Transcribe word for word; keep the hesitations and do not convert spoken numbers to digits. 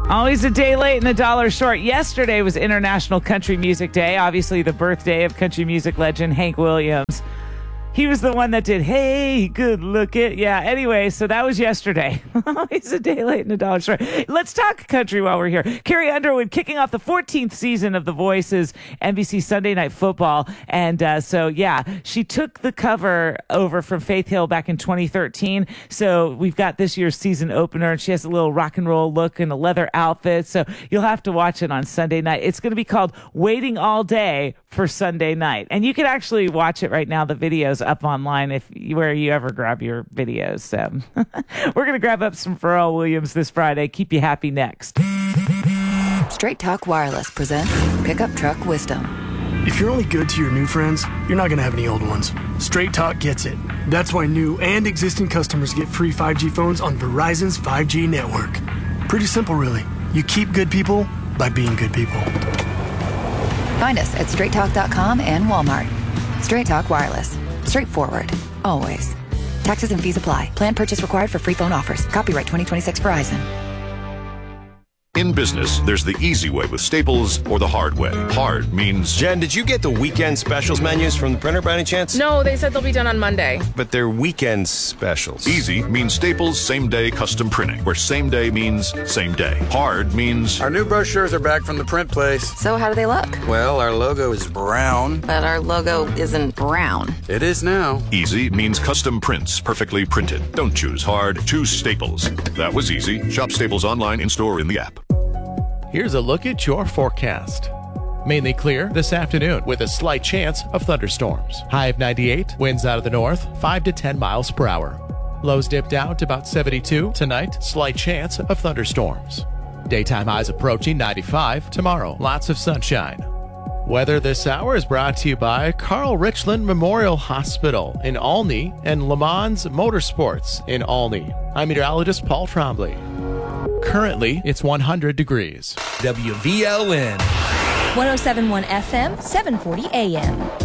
Always a day late and a dollar short. Yesterday was International Country Music Day, obviously the birthday of country music legend Hank Williams. He was the one that did, hey, good look it. Yeah, anyway, so that was yesterday. Always a day late and a dollar short. Let's talk country while we're here. Carrie Underwood kicking off the fourteenth season of The Voice's N B C Sunday Night Football. And uh, so, yeah, she took the cover over from Faith Hill back in twenty thirteen. So we've got this year's season opener, and she has a little rock and roll look and a leather outfit. So you'll have to watch it on Sunday night. It's going to be called Waiting All Day for Sunday Night. And you can actually watch it right now. The video's up online if where you ever grab your videos. So we're going to grab up some Pharrell Williams this Friday. Keep you happy next. Straight Talk Wireless presents Pickup Truck Wisdom. If you're only good to your new friends, you're not going to have any old ones. Straight Talk gets it. That's why new and existing customers get free five G phones on Verizon's five G network. Pretty simple, really. You keep good people by being good people. Find us at straight talk dot com and Walmart. Straight Talk Wireless. Straightforward. Always. Taxes and fees apply. Plan purchase required for free phone offers. Copyright twenty twenty-six Verizon. In business, there's the easy way with Staples or the hard way. Hard means... Jen, did you get the weekend specials menus from the printer by any chance? No, they said they'll be done on Monday. But they're weekend specials. Easy means Staples same-day custom printing, where same day means same day. Hard means... Our new brochures are back from the print place. So how do they look? Well, our logo is brown. But our logo isn't brown. It is now. Easy means custom prints, perfectly printed. Don't choose hard, choose Staples. That was easy. Shop Staples online, in-store, in the app. Here's a look at your forecast. Mainly clear this afternoon with a slight chance of thunderstorms. High of ninety-eight, winds out of the north, five to ten miles per hour. Lows dip down to about seventy-two. Tonight, slight chance of thunderstorms. Daytime highs approaching ninety-five. Tomorrow, lots of sunshine. Weather this hour is brought to you by Carl Richland Memorial Hospital in Olney and Le Mans Motorsports in Olney. I'm meteorologist Paul Trombley. Currently, it's one hundred degrees. W V L N one oh seven point one F M, seven forty A M.